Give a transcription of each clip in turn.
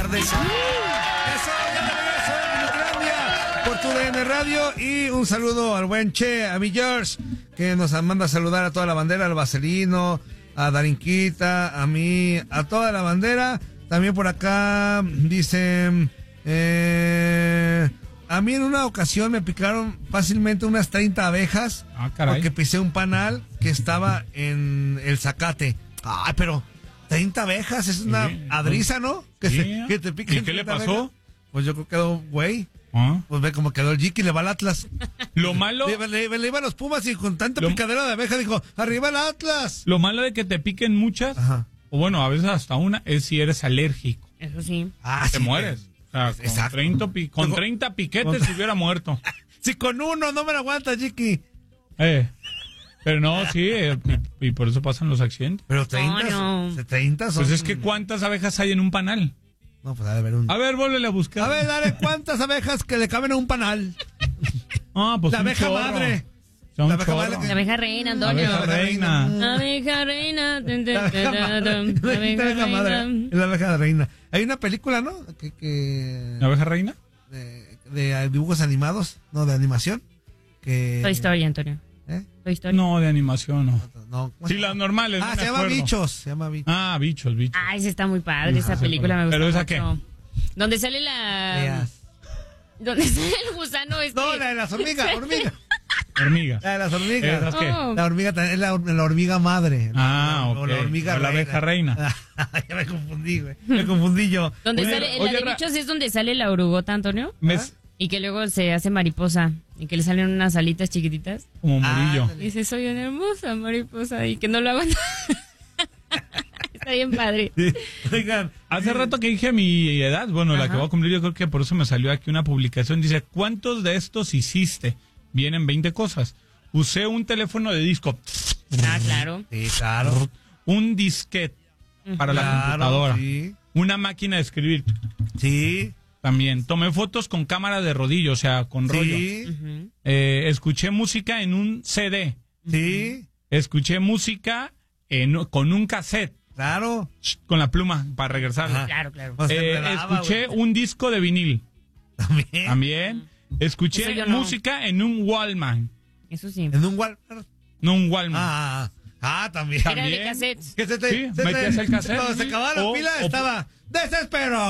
tardes. Eso, ya de regreso en Minutilandia por tu DN Radio. Y un saludo al buen Che, a mi George, que nos manda a saludar a toda la bandera, al Vaselino, a Darinquita, a mí, a toda la bandera. También por acá dicen, a mí en una ocasión me picaron fácilmente unas 30 abejas. Ah, caray. Porque pisé un panal que estaba en el zacate. Ay, pero 30 abejas, es una adriza, ¿no? Que te piquen. ¿Y qué le 30 pasó? abejas. Pues yo creo que quedó güey. ¿Ah? Pues ve como quedó el Jiki, le va al Atlas. Lo malo... Le iban los Pumas y con tanta picadera de abeja dijo, ¡arriba el Atlas! Lo malo de que te piquen muchas, Ajá. o bueno, a veces hasta una, es si eres alérgico. Eso sí. Te mueres. O sea, Exacto. con 30 piquetes se hubiera muerto. Si con uno no me lo aguanta, Jiki. Pero no, sí, y por eso pasan los accidentes. Pero 30, no. 30 son... Pues es que ¿cuántas abejas hay en un panal? No, pues ha de haber un... A ver, vuélvele a buscar. A ver, dale, ¿cuántas abejas que le caben a un panal? Ah, pues La un abeja chorro. madre. Son La abeja chorro. madre La abeja reina, Antonio. Abeja reina. Abeja reina. La abeja madre. La abeja reina. Hay una película, ¿no? ¿La abeja reina? De dibujos animados, no, de animación. Toy Story, Antonio. Toy Story. No, de animación no. No. Sí, las normales. no Se me llama acuerdo. Bichos. Se llama Bichos. Ah, bichos. Ay, esa está muy padre, esa película me gusta ¿Pero esa mucho. qué? Donde sale la... Donde sale el gusano No, la de las hormigas, hormiga. Hormigas. La de las hormigas. ¿Esas qué? Oh. La hormiga también es la hormiga madre. Ah, O ok. la hormiga O la abeja reina. Ya me confundí, güey. Me confundí yo. Donde Oye, sale, oye, la de bichos es donde sale la orugota, Antonio. Y que luego se hace mariposa. Y que le salen unas alitas chiquititas. Como Murillo. Y dice, soy una hermosa mariposa. Y que no lo aguanta. Está bien padre. Oigan. Hace rato que dije mi edad, bueno, la Ajá. que voy a cumplir, yo creo que por eso me salió aquí una publicación. Dice, ¿cuántos de estos hiciste? Vienen 20 cosas. Usé un teléfono de disco. Ah, claro. Sí, claro. Un disquete para la Claro, computadora. sí. Una máquina de escribir. Sí. También. Tomé fotos con cámara de rodillo, o sea, con rollo. Sí. Escuché música en un CD. Sí. Escuché música con un cassette. Claro. Con la pluma para regresarla. Claro, claro. Pues se enredaba, Escuché güey. un disco de vinil. También. También. Escuché Eso yo no. música en un Walkman. Eso sí. En un Walmart. No un Walkman. También. Era de también. cassettes. Que Sí, metías el cassette. Cuando se acababa la O- pila o- estaba desespero.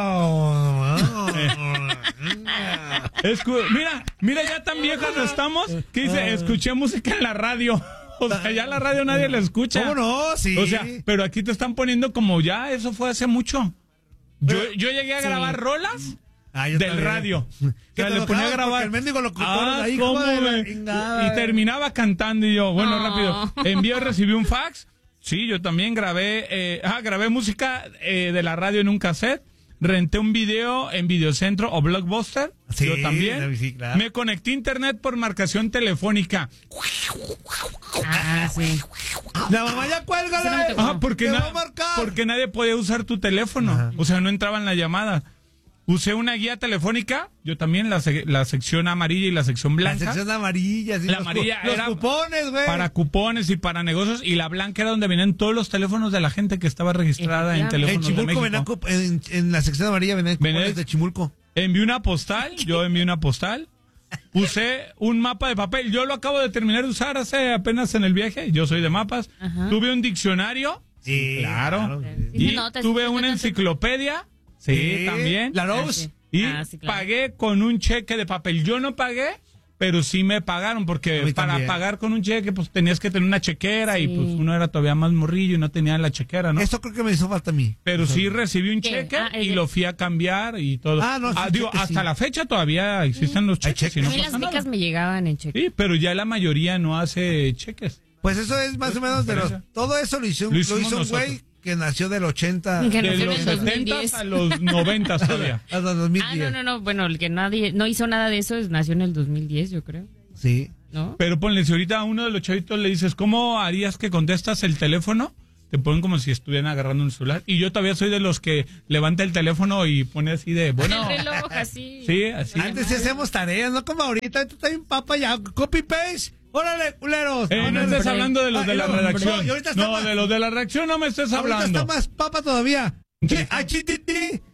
Mira, ya tan viejos estamos que dice, escuché música en la radio. O sea, ya la radio nadie la escucha. ¿Cómo no? Sí. O sea, pero aquí te están poniendo como ya, eso fue hace mucho. Yo llegué a grabar rolas yo del también. radio. Que O sea, te le ponía a enojabas grabar. porque el mendigo locutor ahí, ¿cómo como de la me- chingada. Y terminaba cantando y yo, bueno, No. rápido. Envié y recibí un fax. Sí, yo también grabé música de la radio en un cassette. Renté un video en Videocentro o Blockbuster. Sí, yo también. sí, claro. Me conecté a internet por marcación telefónica. Ah, sí. La mamá ya cuélgale. Porque, Te va a marcar. porque nadie podía usar tu teléfono. Ajá. O sea, no entraban las llamadas. Usé una guía telefónica. Yo también, la sección amarilla y la sección La blanca. sección amarilla. Sí, La los amarilla los era cupones, güey. Para cupones y para negocios. Y la blanca era donde venían todos los teléfonos de la gente que estaba registrada en En En teléfonos de Chimulco México. venían en la sección amarilla venían cupones de Chimulco. Envié una postal. Yo envié una postal. Usé un mapa de papel. Yo lo acabo de terminar de usar hace apenas en el viaje. Yo soy de mapas. Ajá. Tuve un diccionario. Sí, Claro. Sí, Y se nota, tuve sí se una nota. enciclopedia. Sí, también. La Ah, Rose. sí. Y Ah, sí, claro. pagué con un cheque de papel. Yo no pagué, pero sí me pagaron, A porque mí para también. pagar con un cheque, pues tenías que tener una chequera y Sí. pues uno era todavía más morrillo y no tenía la chequera, ¿no? Esto creo que me hizo falta a mí. Pero sí recibí un ¿Qué? cheque Ah, y lo fui a cambiar y todo. No, sí, digo, cheque, hasta sí. la fecha todavía existen los Hay cheques y cheques. no A mí las pasa nada. becas me llegaban en cheque. Sí, pero ya la mayoría no hace cheques. Pues eso es más o menos de los... Todo eso lo hizo Lo hicimos un nosotros. güey que nació del 80... Que De nació en los el 70 2010. a los 90 todavía. Hasta 2010. No. Bueno, el que nadie no hizo nada de eso nació en el 2010, yo creo. Sí. ¿No? Pero ponle, si ahorita a uno de los chavitos le dices, ¿cómo harías que contestas el teléfono? Te ponen como si estuvieran agarrando un celular. Y yo todavía soy de los que levanta el teléfono y pone así de, bueno. El reloj así. Sí, así. Antes sí hacemos tareas, no como ahorita. Ahorita está bien papa ya. Copy-paste. ¡Órale, culeros! No estés hablando de los de la redacción. No, y ahorita está No, más- de los de la redacción no me estés Ahorita hablando. está más papa todavía. HTT.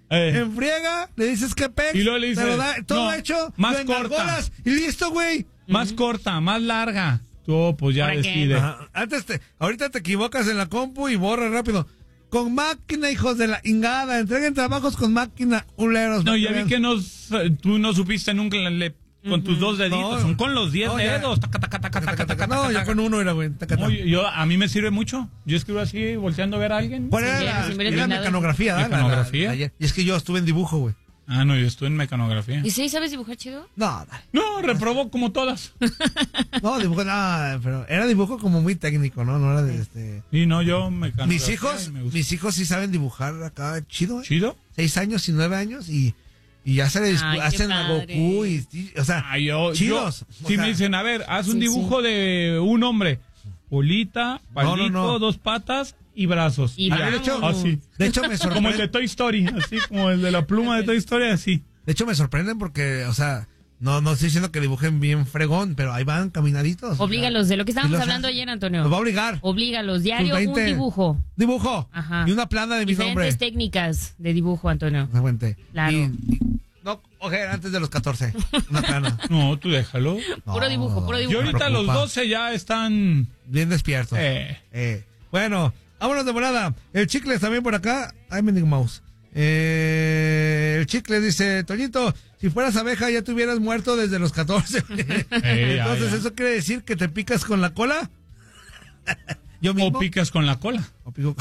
En friega, le dices que pex. Y luego le dices, te lo da, todo no, hecho. más lo corta. engargolas y listo, güey. Más corta, más larga. Tú, pues ya ¿Para qué? decide. Ajá. Ahorita te equivocas en la compu y borras rápido. Con máquina, hijos de la ingada. Entreguen trabajos con máquina, culeros. No, para ya vi vean. que tú no supiste nunca con tus 2 deditos. No, son con los 10 no, ya. dedos. Taca, taca, taca, taca, taca, No, taca, ya taca. con uno era, güey. Taca, taca. No, a mí me sirve mucho. Yo escribo así, volteando a ver a alguien. ¿Cuál era Sí, la, sí, mira, era nada. mecanografía? ¿verdad? Mecanografía. Y es que yo estuve en dibujo, güey. Ah, no, yo estuve en mecanografía. ¿Y sí sabes dibujar chido? No, dale. No, reprobó como todas. No, dibujo, no, pero era dibujo como muy técnico, ¿no? No era de Y no, yo mecanografía. Mis hijos sí saben dibujar acá chido, ¿eh? ¿Chido? 6 años y 9 años y ya se les Ay, qué hacen a padre. Goku o sea, Ah, chidos. O Si sea, me dicen, a ver, haz un Sí, dibujo de un hombre. Bolita, palito, no. 2 patas y brazos. Y Ya, de hecho, así. de hecho me Como el de sorprende, Toy Story, así como el de la pluma de Toy Story, así. de hecho me sorprenden porque, o sea, no estoy diciendo que dibujen bien fregón, pero ahí van caminaditos. Oblígalos, de lo que estábamos los hablando hace. ayer, Antonio. Los va a obligar. Oblígalos, diario Sus un 20. dibujo. Dibujo. Ajá. Y una plana de mi nombre. Diferentes técnicas de dibujo, Antonio. Exactamente. Claro. No, oje, antes de los 14. Una plana. No, tú déjalo. Puro dibujo, puro Y dibujo. ahorita los preocupa. 12 ya están... Bien despiertos. Bueno, vámonos de volada. El Chicles también por acá. Ay, mendigo mouse. El Chicles dice, Toñito, si fueras abeja ya te hubieras muerto desde los 14. Entonces, ya. ¿eso quiere decir que te picas con la cola? Yo O mismo. picas con la cola. O pico.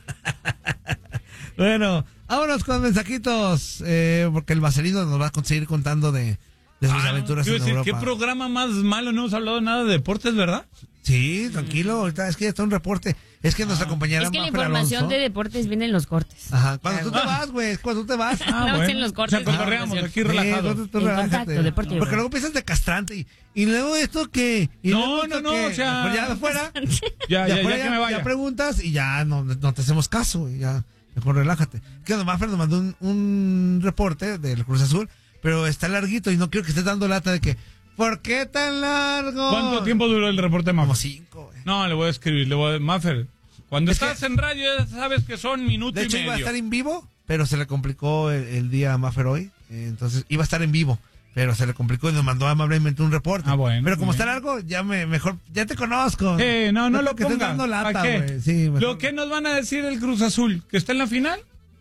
Bueno, vámonos con mensajitos, porque el Vaselino nos va a seguir contando de sus aventuras Quiero en decir, Europa. ¿qué programa más malo? No hemos hablado nada de deportes, ¿verdad? Sí, tranquilo, ahorita es que ya está un reporte. Es que nuestra compañera Es que la Mafer información Alonso- de deportes viene en los cortes. Ajá, cuando tú te vas, güey, cuando tú te vas. No, es en los cortes O sea, cotorreamos de aquí información. relajados. tú En relájate. contacto deportivo. Porque luego empiezas de castrante y luego esto que... Y No, luego esto no, que- o sea- Pues ya de afuera, Ya de afuera que me vaya. ya preguntas y ya no te hacemos caso, güey, ya mejor relájate. Que nomás Fer nos mandó un reporte del Cruz Azul, pero está larguito y no quiero que estés dando lata de que ¿por qué tan largo? ¿Cuánto tiempo duró el reporte, Como Maffer? 5, güey. No, le voy a escribir, Maffer. Cuando Es estás que- en radio ya sabes que son minutos De hecho, y iba a medio. estar en vivo, pero se le complicó el día a Maffer hoy. Entonces, iba a estar en vivo, pero se le complicó y nos mandó amablemente un reporte. Ah, bueno, pero como bien. está largo, mejor, ya te conozco. No lo que estés ponga. dando lata, ¿Para qué? güey. Sí, mejor. ¿Lo que nos van a decir el Cruz Azul? ¿Que está en la final?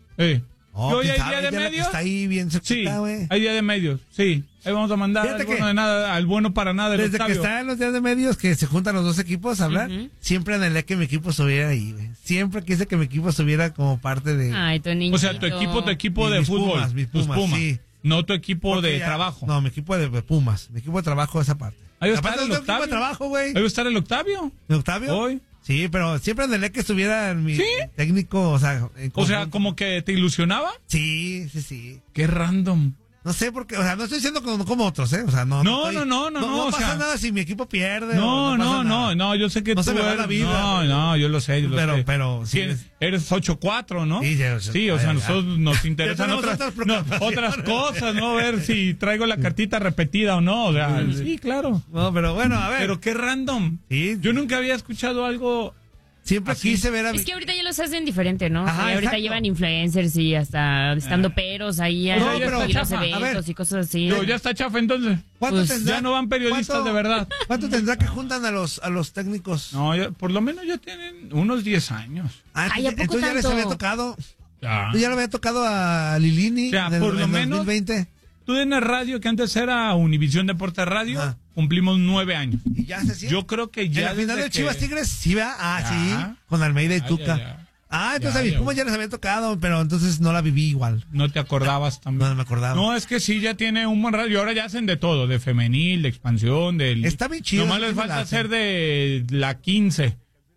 Oh, ¿Que hoy ¿quién hay sabe? día de Ya la que medios? está ahí bien Sí, cerquita, güey. hay día de medios, sí. Ahí vamos a mandar Fíjate al bueno que- de nada, al bueno para nada del Desde que Octavio. están en los días de medios que se juntan los dos equipos a hablar, siempre anhelé que mi equipo estuviera ahí, güey. Siempre quise que mi equipo estuviera como parte de... Ay, tu niñito. O sea, tu equipo de Mis fútbol, Pumas, mis tus Pumas, Pumas, sí. no tu equipo Porque de ya- trabajo. No, mi equipo de Pumas. Mi equipo de trabajo esa parte. Ahí va a estar Aparte, el no tengo equipo de Octavio. trabajo, güey. Ahí va a estar el Octavio. ¿De Octavio? Hoy. Sí, pero siempre anhelé que estuviera mi ¿Sí? técnico, o sea... en O sea, conjunto. como que te ilusionaba. Sí, sí, sí. Qué random. No sé por qué, o sea, no estoy diciendo como otros, ¿eh? O sea, no. No, estoy- no, No o pasa sea- nada si mi equipo pierde. No, o pasa nada. no, yo sé que No tú se me va eres... la vida, no, güey. no, yo lo sé, yo lo sé. Pero sí. Eres 8-4, ¿no? Sí, ya, Sí, o ya, sea, ya. nosotros nos interesan tenemos otras, otras preocupaciones. otras cosas, ¿no? Ver si traigo la cartita repetida o no. O sea, sí, claro. No, pero bueno, a ver. Pero qué random. Sí. Yo nunca había escuchado algo... Siempre así. quise ver a mi... Es que ahorita ya los hacen diferente, ¿no? Ajá, Y ahorita exacto. llevan influencers y hasta estando peros ahí No, a pero y los chafa. A eventos ver. y cosas así. Yo, ya está chafa entonces. ¿Cuánto pues, tendrá? Ya no van periodistas ¿Cuánto- de verdad. ¿Cuánto tendrá que juntan a los técnicos? No, por lo menos ya tienen unos 10 años. Ay, ¿a poco entonces ya les tanto? había tocado. Ya. Ya le había tocado a Lilini Ya, en el, por lo en menos- 2020. Tú en el radio, que antes era Univisión Deportes Radio, Ajá. cumplimos 9 años. Y ya se siente. Yo creo que En ya... la final desde de Chivas que- Tigres, sí, ¿verdad? Ah, Ya. sí. Con Almeida y Ya, Tuca. ya. Ah, entonces Ya, a mis ya. Pumas ya les había tocado, pero entonces no la viví igual. No te acordabas también. No me acordaba. No, es que sí, ya tiene un buen radio. Y ahora ya hacen de todo, de femenil, de expansión, del... Está bien chido, Nomás sí les me falta late. hacer de la 15.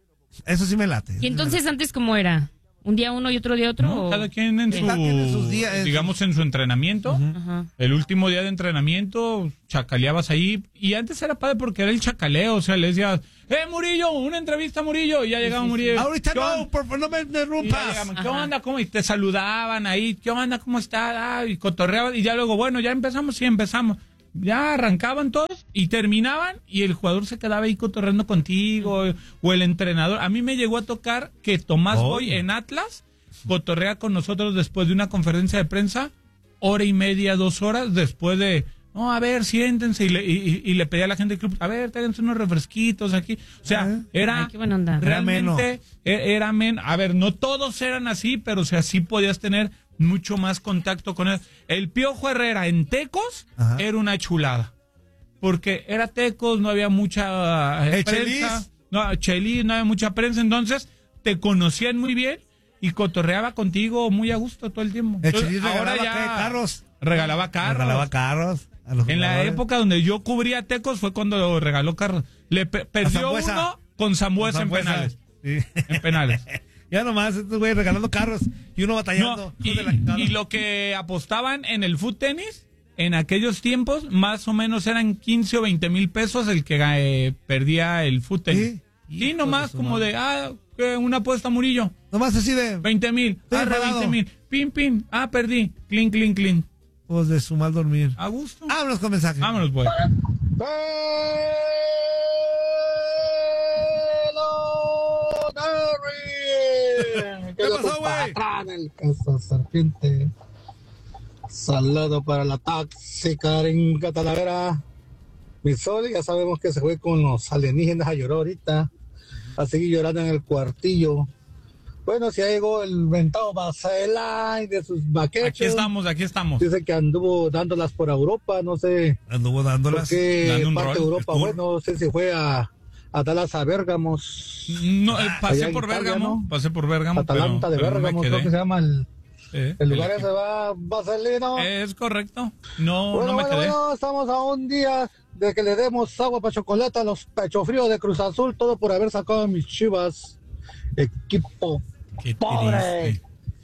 Eso sí me late. ¿Y entonces antes cómo era? ¿Un día uno y otro día otro? ¿No? o- Cada quien en Cada quien en sus días, digamos, en su entrenamiento. Ajá. El último día de entrenamiento, chacaleabas ahí. Y antes era padre porque era el chacaleo. O sea, le decías, Murillo, una entrevista a Murillo. Y ya llegaba Murillo. Ahorita ¿Qué no, onda? por favor, no me Y ya interrumpas. llegaban, ¿qué Ajá. onda? ¿Cómo? Y te saludaban ahí. ¿Qué onda? ¿Cómo está? Y cotorreaban. Y ya luego, bueno, ya empezamos. Sí, empezamos. Ya arrancaban todos y terminaban y el jugador se quedaba ahí cotorreando contigo o el entrenador. A mí me llegó a tocar que Tomás Oh. Boy en Atlas cotorrea con nosotros después de una conferencia de prensa, 1:30, 2 horas, después de, no, a ver, siéntense, y le pedía a la gente del club, a ver, tráiganse unos refresquitos aquí. O sea, era, ay, qué buena onda. realmente, era menos. A ver, no todos eran así, pero o sea, sí podías tener mucho más contacto con él. El Piojo Herrera en Tecos era una chulada. Porque era Tecos, no había mucha prensa. Chelis, no había mucha prensa, entonces te conocían muy bien y cotorreaba contigo muy a gusto todo el tiempo. El Chelis regalaba carros. Regalaba carros. Regalaba carros. En la época donde yo cubría Tecos fue cuando regaló carros. Le perdió uno con Zambuesa en penales. Sí. En penales. Ya nomás, estos güeyes regalando carros y uno batallando. No, y lo que apostaban en el foot tenis, en aquellos tiempos, más o menos eran 15 o 20 mil pesos el que perdía el foot tenis. Y nomás como de, una apuesta Murillo. Nomás así de 20,000, 20,000, pin, perdí, clean. Pues de su mal dormir. A gusto. Vámonos con mensajes. Vámonos, pues. ¿Qué pasó, güey? El caso serpiente. Saludo para la tóxica Ringa Talavera. Mi sol, ya sabemos que se fue con los alienígenas a llorar ahorita. A seguir llorando en el cuartillo. Bueno, si llegó el ventado Baselay de sus vaqueros. Aquí estamos. Dice que anduvo dándolas por Europa, no sé. Anduvo dándolas. ¿Qué parte de Europa? Bueno, no sé si fue a Dallas a Bérgamos. No, pasé por Bérgamo. ¿No? Pasé por Bérgamo. Atalanta de Bérgamo, creo que se llama el lugar ese va Baselino. Es correcto. No me quedé. Bueno, estamos a un día de que le demos agua para chocolate a los pecho fríos de Cruz Azul, todo por haber sacado a mis Chivas. Equipo pobre,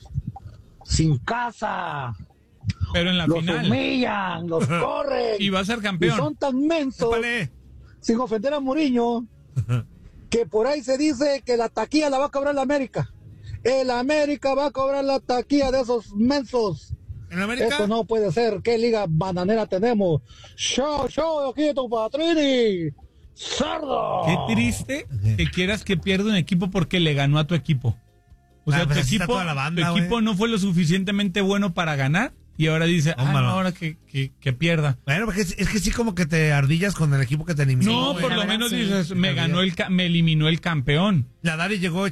sin casa. Pero en la final. Los humillan, los corren. Y va a ser campeón. Y son tan mensos, sin ofender a Mourinho, que por ahí se dice que la taquilla la va a cobrar la América. El América va a cobrar la taquilla de esos mensos. ¿En América? Eso no puede ser. ¿Qué liga bananera tenemos? Show, aquí tu Patrini. ¡Cerdo! Qué triste que quieras que pierda un equipo porque le ganó a tu equipo. O sea, tu equipo no fue lo suficientemente bueno para ganar y ahora dice, ahora que pierda. Bueno, porque es que sí como que te ardillas con el equipo que te eliminó. No, por lo menos dices, me eliminó el campeón. La Dari llegó,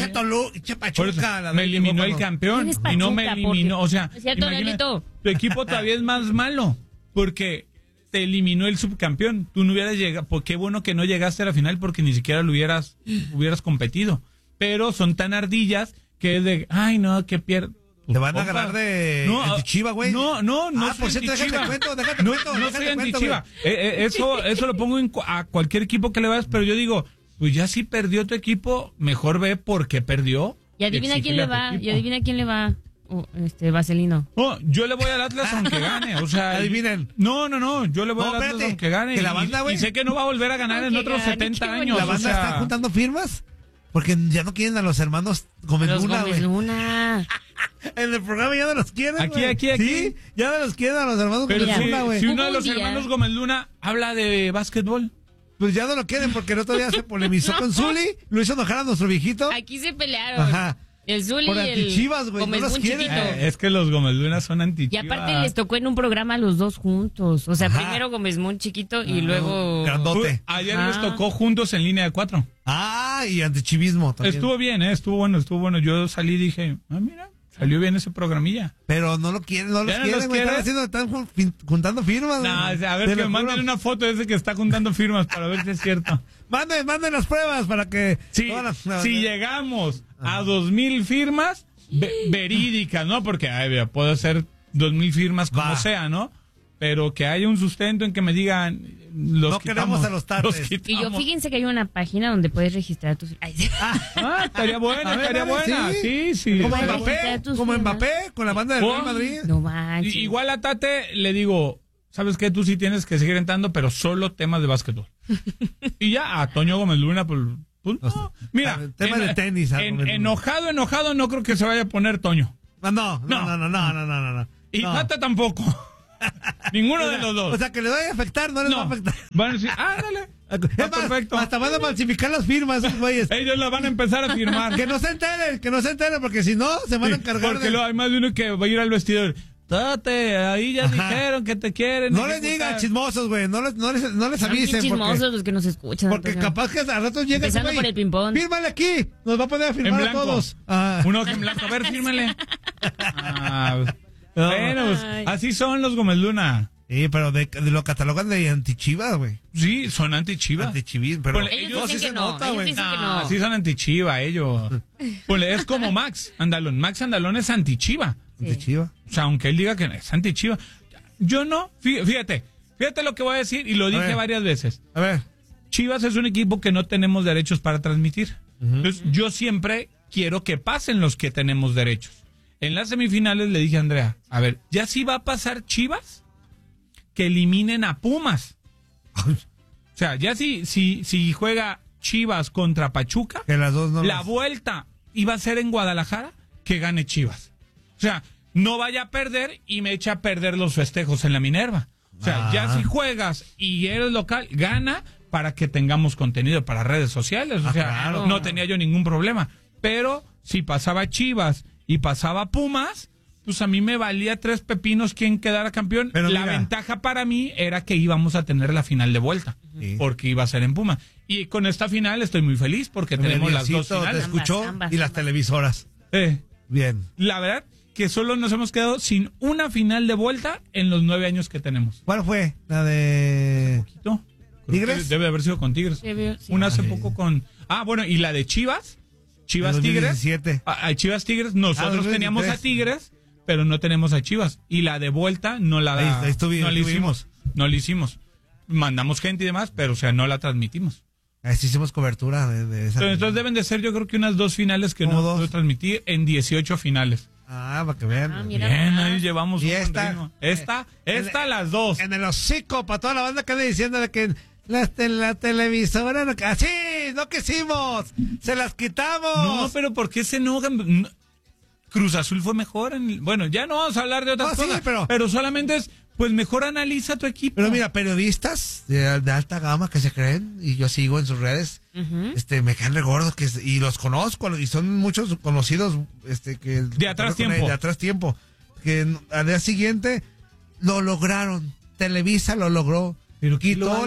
Pachuca. Me eliminó el campeón y no me eliminó, o sea, es cierto, tu equipo todavía es más malo porque te eliminó el subcampeón. Tú no hubieras llegado, pues qué bueno que no llegaste a la final porque ni siquiera lo hubieras competido. Pero son tan ardillas que es de, no, que pierde. Te van a agarrar de anti-Chiva, güey. No. Por cierto, déjate cuento. No soy anti-Chiva. Eso lo pongo a cualquier equipo que le vayas, pero yo digo, pues ya si perdió tu equipo, mejor ve por qué perdió. Y adivina quién le va. Vaselino. No, yo le voy al Atlas aunque gane, o sea, adivinen. No, yo le voy al Atlas aunque gane. Que la banda, y sé que no va a volver a ganar en otros 70 años. La banda está juntando firmas porque ya no quieren a los hermanos Gómez Luna. En el programa ya no los quieren. Aquí. Sí, ya no los quieren a los hermanos Gómez Luna, güey. Si uno de los hermanos Gómez Luna habla de básquetbol, pues ya no lo quieren porque el otro día se polemizó con Zuli, lo hizo enojar a nuestro viejito. Aquí se pelearon. Ajá. El Zuli por antichivas, güey, no los quieren. Es que los Gómez Luna son antichivas. Y aparte les tocó en un programa a los dos juntos. O sea, primero Gómez Moon chiquito y luego... Grandote. Ayer les tocó juntos en línea de 4. Y antichivismo también. Estuvo bien, estuvo bueno. Yo salí y dije, mira, salió bien ese programilla. Pero no lo quieren, güey. Están juntando firmas. A ver, que me manden una foto de ese que está juntando firmas para ver si es cierto. Manden las pruebas para que... Si llegamos a 2,000 firmas verídicas, ¿no? Porque puedo hacer 2,000 firmas como sea, ¿no? Pero que haya un sustento en que me digan... No queremos a los tardes. Y yo fíjense que hay una página donde puedes registrar tus... Estaría buena. Sí. Como Mbappé, con la banda del Real Madrid. No manches. Igual a Tate le digo... ¿Sabes qué? Tú sí tienes que seguir entrando, pero solo temas de básquetbol. Y ya a Toño Gómez Luna, pues no. Mira, tema de tenis. Enojado, no creo que se vaya a poner Toño. No. Y Tata tampoco. Ninguno de los dos. O sea, que le vaya a afectar, no les va a afectar. Van a decir, dale. Perfecto. Hasta van a falsificar las firmas, esos güeyes. Ellos la van a empezar a firmar. Que no se enteren, porque si no, se van a encargar porque hay más de uno que va a ir al vestidor. Tate, ahí ya dijeron que te quieren. No les digan chismosos, güey. No les avisen. Chismosos los que nos escuchan. Porque capaz que al rato llega. Empezando por el ping-pong. Fírmale aquí. Nos va a poner a firmar a todos. Uno en blanco. A ver, fírmale. Bueno, pues, así son los Gómez Luna. Sí, pero de lo catalogan de antichivas, güey. Sí, son antichivas. Antichivis, pero ellos dicen que no. Ellos dicen que no. Sí son antichiva, ellos. Pues es como Max Andalón. Max Andalón es antichiva. Sí. Antichiva. O sea, aunque él diga que es antichiva. Yo no. Fíjate lo que voy a decir y lo dije varias veces. A ver. Chivas es un equipo que no tenemos derechos para transmitir. Entonces, yo siempre quiero que pasen los que tenemos derechos. En las semifinales le dije a Andrea, a ver, ya sí va a pasar Chivas, que eliminen a Pumas. O sea, ya si juega Chivas contra Pachuca, que las dos no la vuelta iba a ser en Guadalajara, que gane Chivas. O sea, no vaya a perder y me echa a perder los festejos en la Minerva. O sea, ya si juegas y eres local, gana para que tengamos contenido para redes sociales. O sea, claro, no tenía yo ningún problema. Pero si pasaba Chivas y pasaba Pumas, pues a mí me valía 3 pepinos quién quedara campeón. Pero la ventaja para mí era que íbamos a tener la final de vuelta, porque iba a ser en Pumas. Y con esta final estoy muy feliz porque tenemos las dos finales. Te escuchó y las televisoras. Bien. La verdad que solo nos hemos quedado sin una final de vuelta en los 9 años que tenemos. ¿Cuál fue? La de... ¿Tigres? Debe haber sido con Tigres. Sí. Una hace poco con... bueno, y la de Chivas. Chivas Tigres. Chivas Tigres. Nosotros teníamos a Tigres, pero no tenemos a Chivas. Y la de vuelta no la hicimos. No la hicimos. Mandamos gente y demás, pero o sea, no la transmitimos. Hicimos cobertura de esa. Entonces deben de ser yo creo que unas 2 finales que no puedo transmitir en 18 finales. Para que vean. Bien, ahí llevamos un ritmo. Esta las 2. En el hocico, para toda la banda que anda diciendo de que la televisora, así, no quisimos, se las quitamos. No, pero ¿por qué se enojan? Cruz Azul fue mejor. Bueno, ya no vamos a hablar de otras cosas, pero solamente es, pues mejor analiza tu equipo. Pero mira, periodistas de alta gama que se creen, y yo sigo en sus redes, me caen re gordos, y los conozco, y son muchos conocidos, que de atrás tiempo, que al día siguiente lo lograron, Televisa lo logró, pero quitó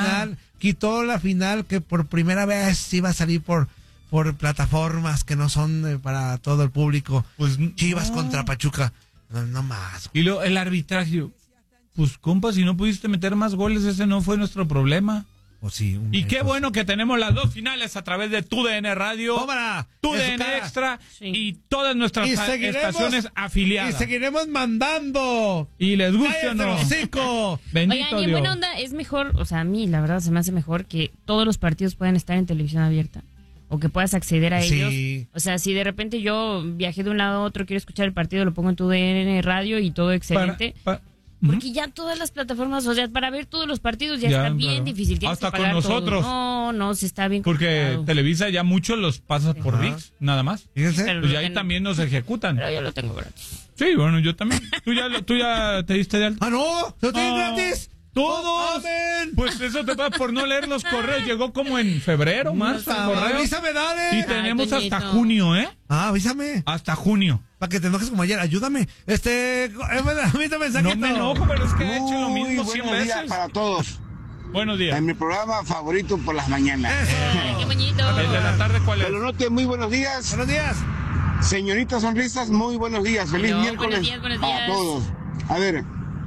la final que por primera vez iba a salir por plataformas que no son para todo el público. Pues Chivas contra Pachuca, no más. Y luego el arbitraje, pues compa, si no pudiste meter más goles, ese no fue nuestro problema. Y qué bueno que tenemos las 2 finales a través de TUDN Radio, TUDN Extra y todas nuestras estaciones afiliadas. Y seguiremos mandando. Y les guste o no. Bendito Dios. Y en buena onda es mejor, o sea, a mí la verdad se me hace mejor que todos los partidos puedan estar en televisión abierta. O que puedas acceder a ellos. O sea, si de repente yo viajé de un lado a otro, quiero escuchar el partido, lo pongo en TUDN Radio y todo excelente. Porque ya todas las plataformas, o sea, para ver todos los partidos ya está bien difícil. Hasta con nosotros. No, se está bien porque complicado. Televisa ya muchos los pasas por ViX, nada más. Fíjense. Pues ya ahí también nos ejecutan. Pero yo lo tengo gratis. Sí, bueno, yo también. ¿Tú ya te diste de alta? ¡No! ¿Lo tienes gratis? ¡Todos! Pues eso te pasa por no leer los correos. Llegó como en febrero, marzo. Avísame, dale. Y tenemos hasta junio, ¿eh? Avísame. Hasta junio. Para que te enojes como ayer. Ayúdame. Mensajito. No me enojo, pero es que he hecho lo mismo 100 veces. Buenos días para todos. Buenos días. En mi programa favorito por las mañanas. ¡Qué bonito! ¿El de la tarde cuál es? Pelonote, muy buenos días. Buenos días. Señorita Sonrisas, muy buenos días. Feliz miércoles buenos días. para todos. A ver,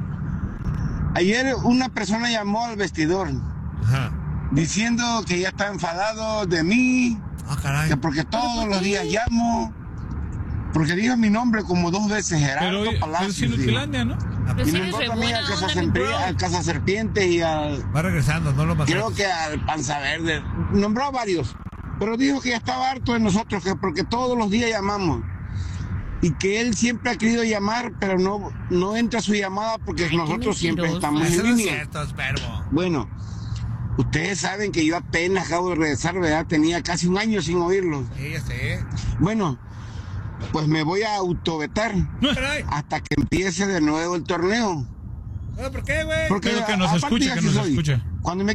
ayer una persona llamó al vestidor diciendo que ya está enfadado de mí, que porque todos los días llamo, porque dijo mi nombre como 2 veces, Gerardo Palacios. Pero Inutilandia, ¿no? Y nombró también al Casa Serpientes y al... Va regresando, no lo pasó. Creo que al Panza Verde. Nombró a varios. Pero dijo que ya estaba harto de nosotros, que porque todos los días llamamos. Y que él siempre ha querido llamar, pero no entra su llamada porque nosotros siempre estamos en línea. Bueno, ustedes saben que yo apenas acabo de regresar, ¿verdad? Tenía casi 1 año sin oírlos. Sí, ya sé. Bueno, pues me voy a autovetar hasta que empiece de nuevo el torneo. ¿Por qué, güey? Porque que nos escuche, que nos escuche. Cuando me